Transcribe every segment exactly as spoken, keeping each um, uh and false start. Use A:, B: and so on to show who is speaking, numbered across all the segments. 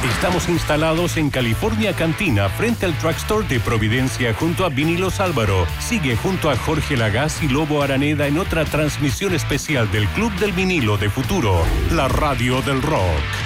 A: Estamos instalados en California Cantina, frente al Truck Store de Providencia, junto a Vinilos Álvaro. Sigue junto a Jorge Lagaz y Lobo Araneda en otra transmisión especial del Club del Vinilo de Futuro, la radio del rock.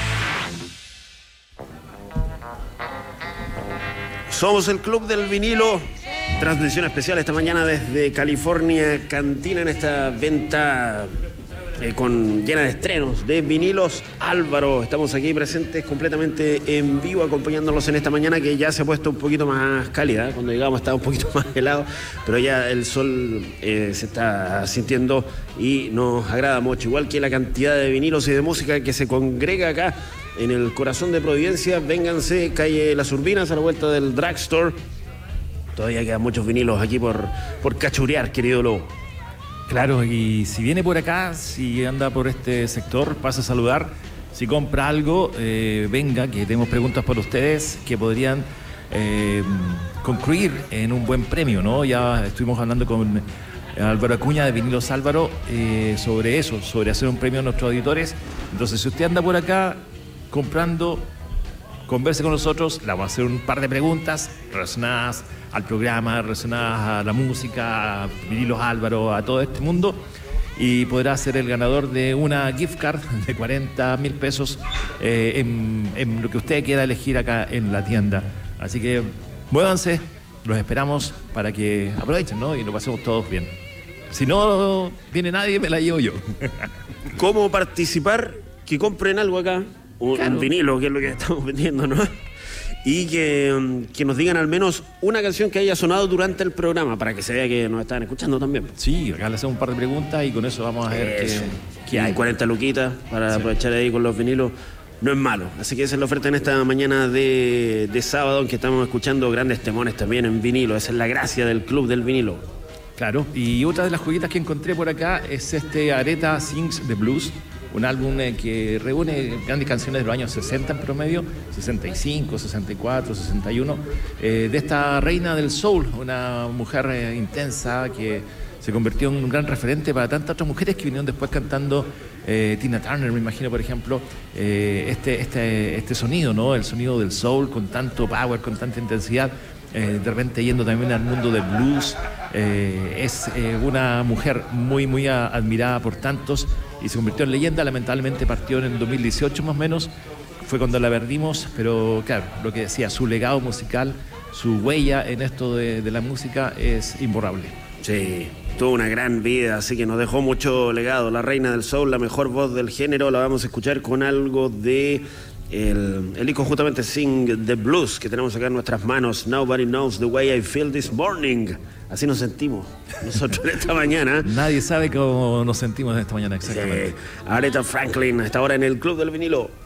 B: Somos el Club del Vinilo. Transmisión especial esta mañana desde California Cantina en esta venta eh, con, llena de estrenos de Vinilos Álvaro. Estamos aquí presentes completamente en vivo acompañándolos en esta mañana que ya se ha puesto un poquito más cálida. Cuando llegamos estaba un poquito más helado, pero ya el sol eh, se está sintiendo y nos agrada mucho. Igual que la cantidad de vinilos y de música que se congrega acá en el corazón de Providencia. Vénganse, calle Las Urbinas, a la vuelta del Drugstore. Todavía quedan muchos vinilos aquí por, por cachurear, querido Lobo.
C: Claro, y si viene por acá, si anda por este sector, pasa a saludar. Si compra algo, eh, venga, que tenemos preguntas para ustedes que podrían eh, concluir en un buen premio, ¿no? Ya estuvimos hablando con Álvaro Acuña de Vinilos Álvaro eh, sobre eso, sobre hacer un premio a nuestros auditores. Entonces, si usted anda por acá comprando, converse con nosotros, le vamos a hacer un par de preguntas relacionadas al programa, relacionadas a la música, a Vinilos Álvaro, a todo este mundo, y podrá ser el ganador de una gift card de cuarenta mil pesos eh, en, en lo que usted quiera elegir acá en la tienda. Así que muévanse, los esperamos para que aprovechen, ¿no? Y lo pasemos todos bien. Si no viene nadie, me la llevo yo.
B: ¿Cómo participar? Que compren algo acá. Un, claro. un vinilo, que es lo que estamos vendiendo, ¿no? Y que, que nos digan al menos una canción que haya sonado durante el programa para que se vea que nos están escuchando también.
C: Sí, acá le hacemos un par de preguntas y con eso vamos a ver
B: eso.
C: que,
B: que hay cuarenta luquitas para sí. aprovechar ahí con los vinilos. No es malo. Así que esa es la oferta en esta mañana de, de sábado, en que estamos escuchando grandes temones también en vinilo. Esa es la gracia del Club del Vinilo.
C: Claro, y otra de las joyitas que encontré por acá es este Aretha Sings the Blues. Un álbum eh, que reúne grandes canciones de los años sesenta en promedio, sesenta y cinco, sesenta y cuatro, sesenta y uno, eh, de esta reina del soul, una mujer eh, intensa que se convirtió en un gran referente para tantas otras mujeres que vinieron después cantando. eh, Tina Turner, me imagino, por ejemplo, eh, este, este, este sonido, ¿no? El sonido del soul con tanto power, con tanta intensidad. Eh, de repente yendo también al mundo del blues. Eh, es eh, una mujer muy, muy a, admirada por tantos y se convirtió en leyenda. Lamentablemente partió en el dos mil dieciocho más o menos, fue cuando la perdimos, pero claro, lo que decía, su legado musical, su huella en esto de, de la música es imborrable.
B: Sí, tuvo una gran vida, así que nos dejó mucho legado. La reina del soul, la mejor voz del género, la vamos a escuchar con algo de El, el disco justamente Sing the Blues que tenemos acá en nuestras manos. Nobody knows the way I feel this morning. Así nos sentimos nosotros en esta mañana.
C: Nadie sabe cómo nos sentimos en esta mañana exactamente.
B: Sí. Aretha Franklin, hasta ahora en el Club del Vinilo.